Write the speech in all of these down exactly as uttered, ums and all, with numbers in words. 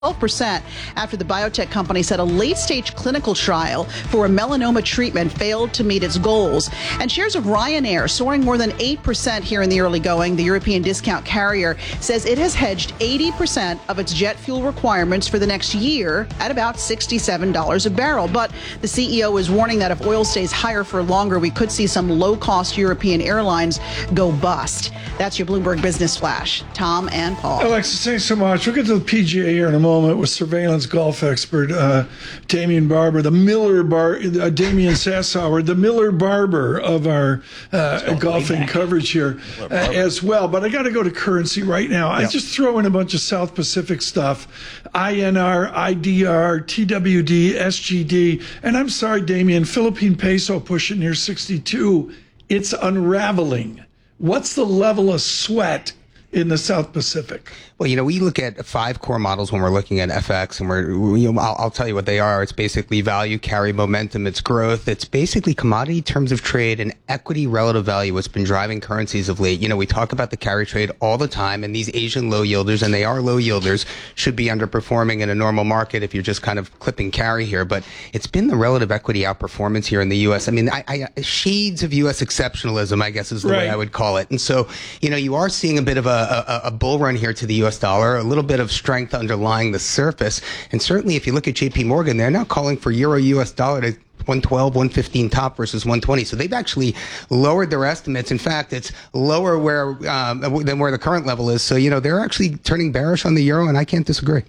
twelve percent after the biotech company said a late-stage clinical trial for a melanoma treatment failed to meet its goals. And shares of Ryanair soaring more than eight percent here in the early going. The European discount carrier says it has hedged eighty percent of its jet fuel requirements for the next year at about sixty-seven dollars a barrel. But the C E O is warning that if oil stays higher for longer, we could see some low-cost European airlines go bust. That's your Bloomberg Business Flash. Tom and Paul. Alexis, thanks so much. We'll get to the P G A here in a moment. With surveillance golf expert uh, Damian Barber, the Miller Bar, uh, Damian Sassower, the Miller Barber of our uh, golfing coverage here uh, as well. But I got to go to currency right now. Yep. I just throw in a bunch of South Pacific stuff: I N R, I D R, T W D, S G D, and I'm sorry, Damian, Philippine peso pushing near sixty-two. It's unraveling. What's the level of sweat in the South Pacific? Well, you know, we look at five core models when we're looking at F X, and we're, you know, I'll, I'll tell you what they are. It's basically value, carry, momentum, it's growth. It's basically commodity terms of trade and equity relative value, what's been driving currencies of late. You know, we talk about the carry trade all the time, and these Asian low yielders, and they are low yielders, should be underperforming in a normal market if you're just kind of clipping carry here. But it's been the relative equity outperformance here in the U S. I mean, I, I, shades of U S exceptionalism, I guess is the right. way I would call it. And so, you know, you are seeing a bit of a, a, a bull run here to the U S dollar, a little bit of strength underlying the surface. And certainly if you look at J P Morgan, they're now calling for euro U S dollar to one twelve, one fifteen top versus one twenty. So they've actually lowered their estimates. In fact, it's lower where um, than where the current level is. So, you know, they're actually turning bearish on the euro, and I can't disagree.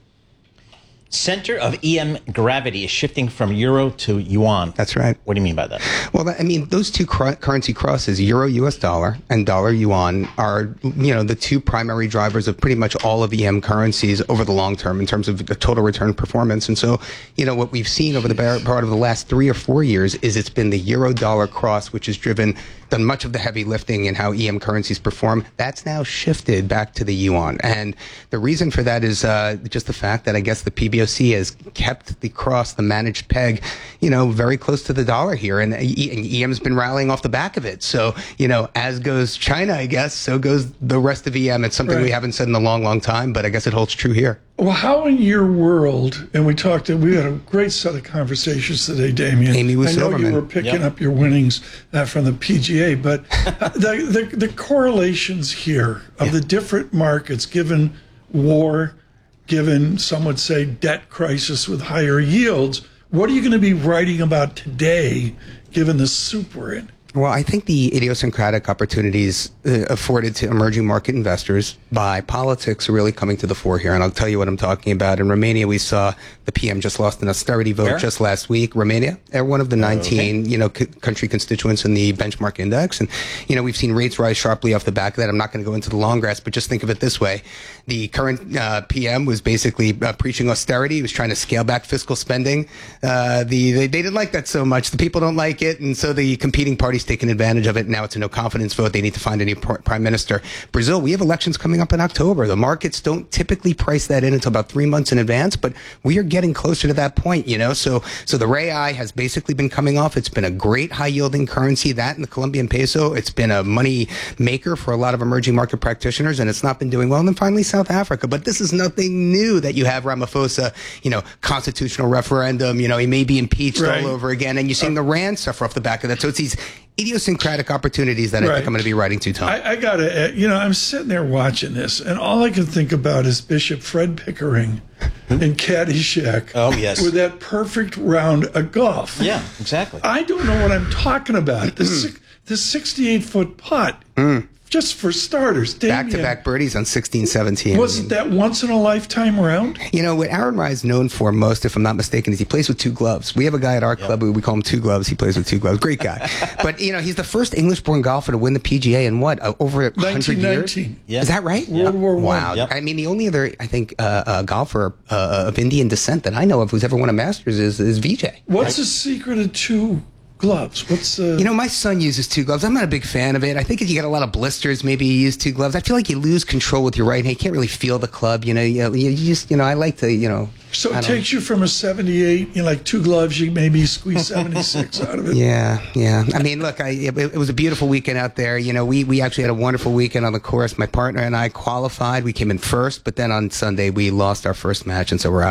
Center of E M gravity is shifting from euro to yuan. That's right. What do you mean by that? Well, I mean, those two cr- currency crosses, euro U S dollar and dollar yuan, are, you know, the two primary drivers of pretty much all of E M currencies over the long term in terms of the total return performance. And so, you know, what we've seen over the part of the last three or four years is it's been the euro dollar cross, which has driven done much of the heavy lifting in how E M currencies perform. That's now shifted back to the yuan. And the reason for that is uh, just the fact that I guess the P B O C has kept the cross, the managed peg, you know, very close to the dollar here. And, e- and E M's been rallying off the back of it. So, you know, as goes China, I guess, so goes the rest of E M. It's something right. we haven't said in a long, long time, but I guess it holds true here. Well, how in your world, and we talked, we had a great set of conversations today, Damian. Amy was I know Silverman. you were picking yep. up your winnings uh, from the P G A, but the, the the correlations here of yeah. the different markets, given war, given some would say debt crisis with higher yields, what are you going to be writing about today, given the soup we're in? Well, I think the idiosyncratic opportunities uh, afforded to emerging market investors by politics are really coming to the fore here. And I'll tell you what I'm talking about. In Romania, we saw the P M just lost an austerity vote Where? just last week. Romania, they're one of the nineteen, okay. you know, c- country constituents in the benchmark index. And, you know, we've seen rates rise sharply off the back of that. I'm not going to go into the long grass, but just think of it this way. The current uh, P M was basically uh, preaching austerity. He was trying to scale back fiscal spending. Uh, the they, they didn't like that so much. The people don't like it. And so the competing parties taken advantage of it. Now it's a no confidence vote. They need to find a new pr- prime minister. Brazil, we have elections coming up in October. The markets don't typically price that in until about three months in advance, but we are getting closer to that point, you know? So, so the real has basically been coming off. It's been a great high yielding currency. That and the Colombian peso, it's been a money maker for a lot of emerging market practitioners, and it's not been doing well. And then finally, South Africa. But this is nothing new that you have Ramaphosa, you know, constitutional referendum, you know, he may be impeached right. all over again. And you're seeing the rand suffer off the back of that. So it's these idiosyncratic opportunities that I right. think I'm going to be writing to, Tom. I, I got to, you know, I'm sitting there watching this, and all I can think about is Bishop Fred Pickering in Caddyshack. Oh, yes. With that perfect round of golf. Yeah, exactly. I don't know what I'm talking about. The, six, the sixty-eight foot putt. Mm. Just for starters, Damian, back-to-back birdies on sixteen, seventeen. Wasn't that once in a lifetime round? You know, what Aaron Rai is known for most, if I'm not mistaken, is he plays with two gloves. We have a guy at our yep. club who we call him Two Gloves. He plays with two gloves. Great guy. But, you know, he's the first English-born golfer to win the P G A in what, uh, over one hundred years? Yeah. Is that right? World War One. Wow. Yep. I mean, the only other, I think, uh, uh, golfer uh, of Indian descent that I know of who's ever won a Masters is, is Vijay. What's right? the secret of two gloves? What's uh... You know, my son uses two gloves. I'm not a big fan of it. I think if you get a lot of blisters, maybe you use two gloves. I feel like you lose control with your right hand. You can't really feel the club. You know, you, you just, you know, I like to, you know, So I it don't- takes you from a seventy-eight, you know, like two gloves, you maybe squeeze seventy-six out of it. Yeah, yeah. I mean, look, I, it, it was a beautiful weekend out there. You know, we, we actually had a wonderful weekend on the course. My partner and I qualified. We came in first, but then on Sunday we lost our first match, and so we're out.